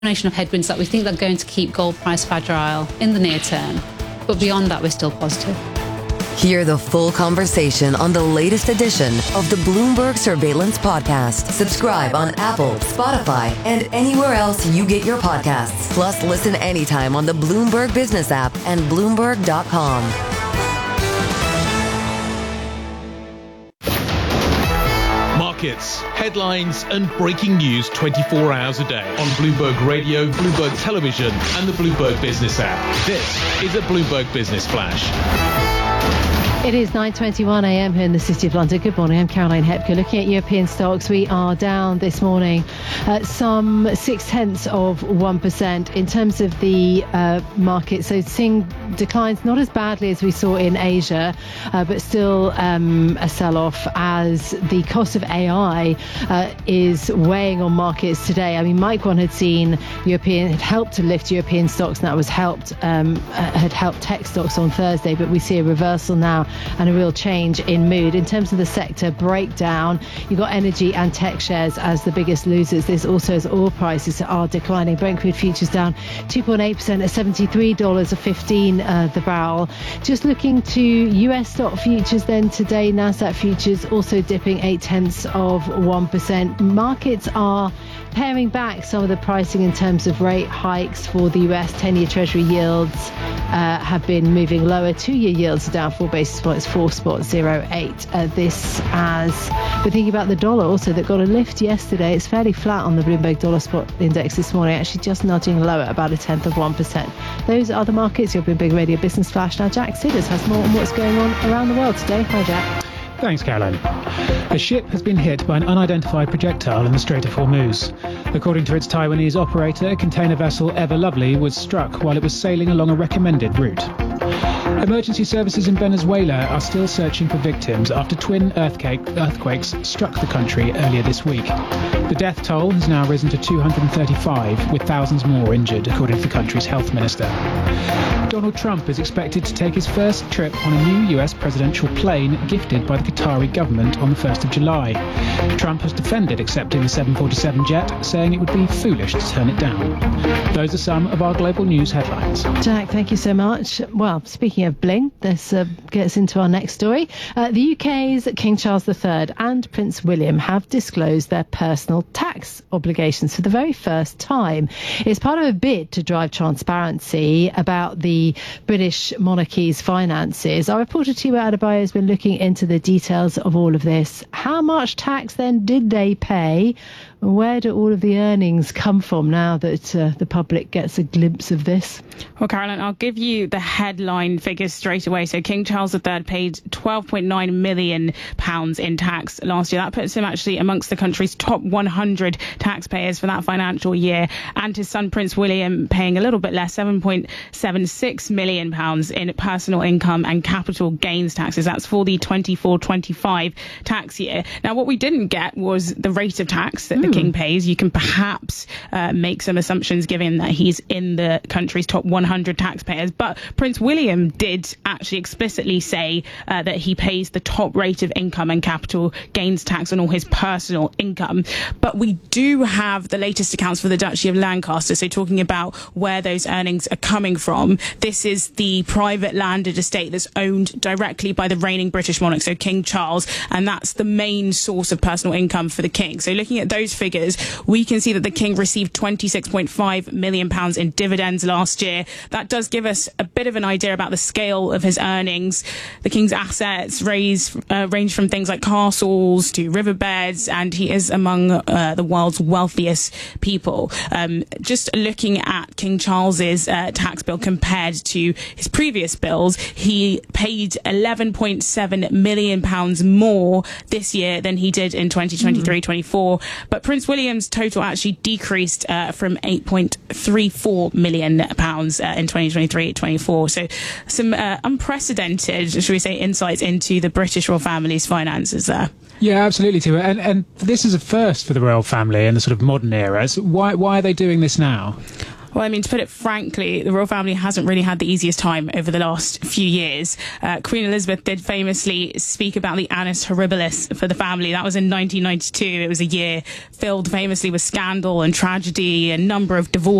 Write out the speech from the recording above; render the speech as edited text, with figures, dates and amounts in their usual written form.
combination of headwinds that we think are going to keep gold price fragile in the near term. But beyond that, we're still positive. Hear the full conversation on the latest edition of the Bloomberg Surveillance Podcast. Subscribe on Apple, Spotify, and anywhere else you get your podcasts. Plus, listen anytime on the Bloomberg Business app and Bloomberg.com. Markets, headlines, and breaking news 24 hours a day on Bloomberg Radio, Bloomberg Television, and the Bloomberg Business app. This is a Bloomberg Business Flash. It is 9:21 a.m. here in the City of London. Good morning, I'm Caroline Hepker. Looking at European stocks, we are down this morning some 0.6%. In terms of the market, so seeing declines not as badly as we saw in Asia, but still a sell-off as the cost of AI is weighing on markets today. I mean, Micron had helped to lift European stocks, and that was had helped tech stocks on Thursday, but we see a reversal now and a real change in mood. In terms of the sector breakdown, you've got energy and tech shares as the biggest losers. This also as oil prices are declining. Brent crude futures down 2.8% at $73.15 the barrel. Just looking to US stock futures then today, Nasdaq futures also dipping 0.8%. Markets are paring back some of the pricing in terms of rate hikes for the US 10-year Treasury yields have been moving lower. 2-year yields are down 4 basis points, 4.08. This as we're thinking about the dollar also that got a lift yesterday. It's fairly flat on the Bloomberg Dollar Spot Index this morning, actually just nudging lower about 0.1%. Those are the markets. Your Bloomberg Radio Business Flash. Now Jack Sidders has more on what's going on around the world today. Hi Jack. Thanks, Caroline. A ship has been hit by an unidentified projectile in the Strait of Hormuz. According to its Taiwanese operator, container vessel Ever Lovely was struck while it was sailing along a recommended route. Emergency services in Venezuela are still searching for victims after twin earthquakes struck the country earlier this week. The death toll has now risen to 235, with thousands more injured, according to the country's health minister. Donald Trump is expected to take his first trip on a new US presidential plane gifted by the Qatari government on the 1st of July. Trump has defended accepting the 747 jet, saying it would be foolish to turn it down. Those are some of our global news headlines. Jack, thank you so much. Well, speaking of bling, this gets into our next story. The UK's King Charles III and Prince William have disclosed their personal tax obligations for the very first time. It's part of a bid to drive transparency about the British monarchy's finances. Our reporter Tiwa Adebayo has been looking into the details of all of this. How much tax then did they pay? Where do all of the earnings come from now that the public gets a glimpse of this? Well, Caroline, I'll give you the headline figures straight away. So King Charles III paid £12.9 million in tax last year. That puts him actually amongst the country's top 100 taxpayers for that financial year. And his son, Prince William, paying a little bit less, £7.76 million in personal income and capital gains taxes. That's for the 24-25 tax year. Now, what we didn't get was the rate of tax that the King pays. You can perhaps make some assumptions given that he's in the country's top 100 taxpayers. But Prince William did actually explicitly say that he pays the top rate of income and capital gains tax on all his personal income. But we do have the latest accounts for the Duchy of Lancaster. So talking about where those earnings are coming from, this is the private landed estate that's owned directly by the reigning British monarch, so King Charles, and that's the main source of personal income for the King. So looking at those figures, we can see that the King received £26.5 million in dividends last year. That does give us a bit of an idea about the scale of his earnings. The King's assets range from things like castles to riverbeds, and he is among the world's wealthiest people. Just looking at King Charles's tax bill compared to his previous bills, he paid £11.7 million more this year than he did in 2023-24. But Prince William's total actually decreased from £8.34 million in 2023-24. So some unprecedented, should we say, insights into the British royal family's finances there. Yeah, absolutely, too. And this is a first for the royal family in the sort of modern era. So why are they doing this now? Well, I mean, to put it frankly, the royal family hasn't really had the easiest time over the last few years. Queen Elizabeth did famously speak about the annus horribilis for the family. That was in 1992. It was a year filled famously with scandal and tragedy, a number of divorces.